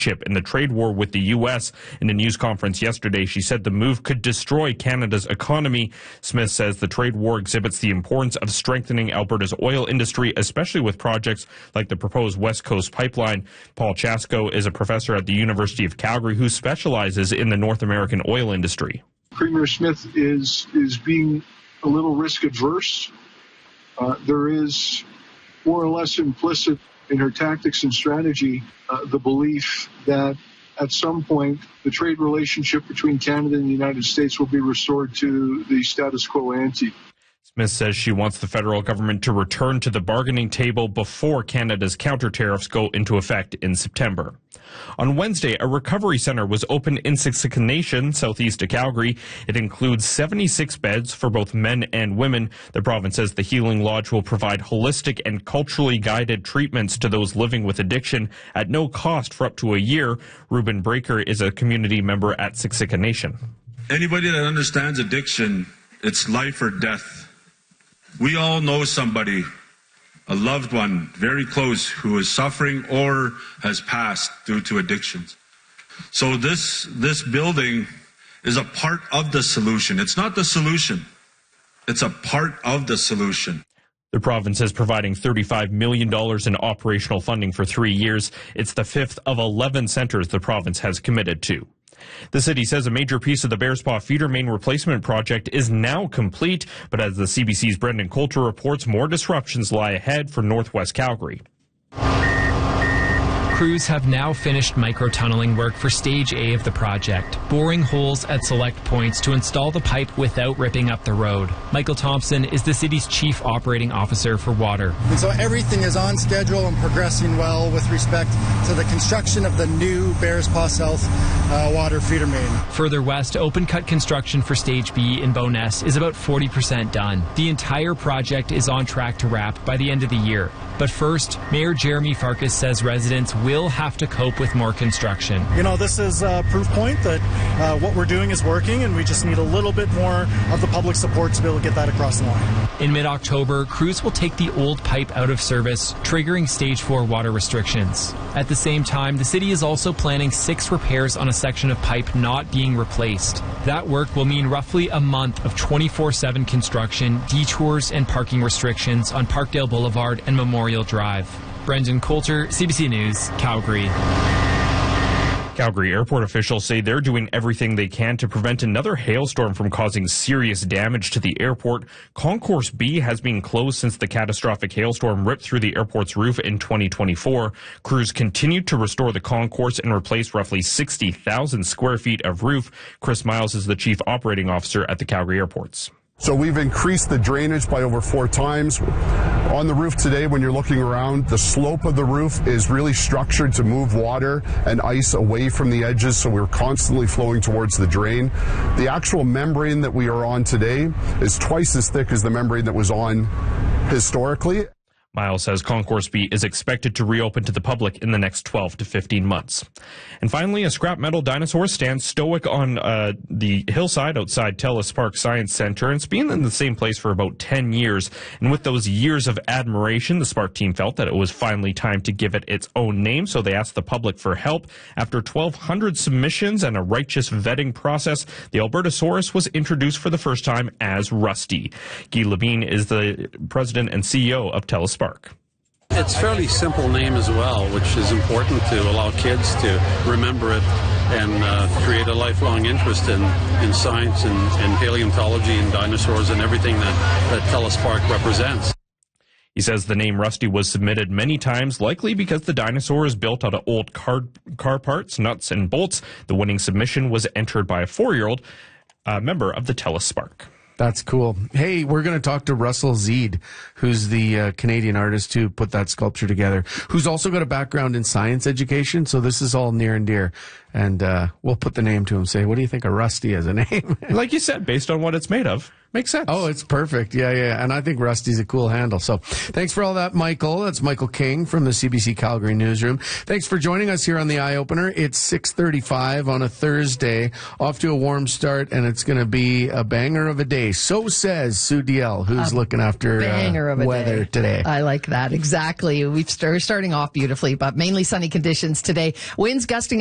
chip in the trade war with the U.S. In a news conference yesterday, she said the move could destroy Canada's economy. Smith says the trade war exhibits the importance of strengthening Alberta's oil industry, especially with projects like the proposed West Coast pipeline. Paul Chasko is a professor at the University of Calgary who specializes in the North American oil industry. Premier Smith is being a little risk adverse. There is more or less implicit in her tactics and strategy the belief that at some point the trade relationship between Canada and the United States will be restored to the status quo ante. Smith says she wants the federal government to return to the bargaining table before Canada's counter tariffs go into effect in September. On Wednesday, a recovery center was opened in Siksika Nation, southeast of Calgary. It includes 76 beds for both men and women. The province says the Healing Lodge will provide holistic and culturally guided treatments to those living with addiction at no cost for up to a year. Ruben Breaker is a community member at Siksika Nation. Anybody that understands addiction, it's life or death. We all know somebody, a loved one, very close, who is suffering or has passed due to addictions. So this building is a part of the solution. It's not the solution. It's a part of the solution. The province is providing $35 million in operational funding for 3 years. It's the fifth of 11 centers the province has committed to. The city says a major piece of the Bearspaw feeder main replacement project is now complete, but as the CBC's Brendan Coulter reports, more disruptions lie ahead for Northwest Calgary. Crews have now finished microtunneling work for Stage A of the project, boring holes at select points to install the pipe without ripping up the road. Michael Thompson is the city's chief operating officer for water. And so everything is on schedule and progressing well with respect to the construction of the new Bearspaw South water feeder main. Further west, open-cut construction for Stage B in Bowness is about 40% done. The entire project is on track to wrap by the end of the year. But first, Mayor Jeremy Farkas says residents will have to cope with more construction. You know, this is a proof point that what we're doing is working, and we just need a little bit more of the public support to be able to get that across the line. In mid-October, crews will take the old pipe out of service, triggering Stage 4 water restrictions. At the same time, the city is also planning 6 repairs on a section of pipe not being replaced. That work will mean roughly a month of 24/7 construction, detours, and parking restrictions on Parkdale Boulevard and Memorial Drive. Brendan Coulter, CBC News, Calgary. Calgary airport officials say they're doing everything they can to prevent another hailstorm from causing serious damage to the airport. Concourse B has been closed since the catastrophic hailstorm ripped through the airport's roof in 2024. Crews continued to restore the concourse and replace roughly 60,000 square feet of roof. Chris Miles is the chief operating officer at the Calgary airports. So we've increased the drainage by over 4 times. On the roof today, when you're looking around, the slope of the roof is really structured to move water and ice away from the edges, so we're constantly flowing towards the drain. The actual membrane that we are on today is twice as thick as the membrane that was on historically. Miles says Concourse B is expected to reopen to the public in the next 12 to 15 months. And finally, a scrap metal dinosaur stands stoic on the hillside outside TELUS Park Science Center, and it's been in the same place for about 10 years. And with those years of admiration, the Spark team felt that it was finally time to give it its own name, so they asked the public for help. After 1,200 submissions and a righteous vetting process, the Albertosaurus was introduced for the first time as Rusty. Guy Levine is the president and CEO of TELUS Spark. It's a fairly simple name as well, which is important to allow kids to remember it and create a lifelong interest in science and paleontology and dinosaurs and everything that TELUS Spark represents. He says the name Rusty was submitted many times, likely because the dinosaur is built out of old car parts, nuts, and bolts. The winning submission was entered by a 4-year-old member of the TELUS Spark. That's cool. Hey, we're going to talk to Russell Zeed, who's the Canadian artist who put that sculpture together, who's also got a background in science education, so this is all near and dear. And we'll put the name to him, say, what do you think of Rusty as a name? Like you said, based on what it's made of. Makes sense. Oh, it's perfect. Yeah. And I think Rusty's a cool handle. So thanks for all that, Michael. That's Michael King from the CBC Calgary Newsroom. Thanks for joining us here on The Eye Opener. It's 6:35 on a Thursday, off to a warm start, and it's going to be a banger of a day. So says Sue Diel, who's looking after weather today. I like that. Exactly. We're starting off beautifully, but mainly sunny conditions today. Winds gusting